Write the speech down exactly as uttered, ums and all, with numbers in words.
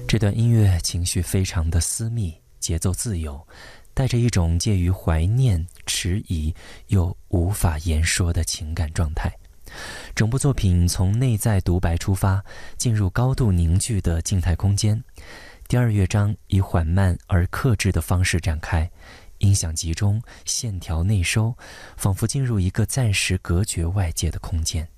这段音乐情绪非常的私密，节奏自由，带着一种介于怀念、迟疑又无法言说的情感状态。整部作品从内在独白出发，进入高度凝聚的静态空间。第二乐章以缓慢而克制的方式展开，音响集中，线条内收，仿佛进入一个暂时隔绝外界的空间。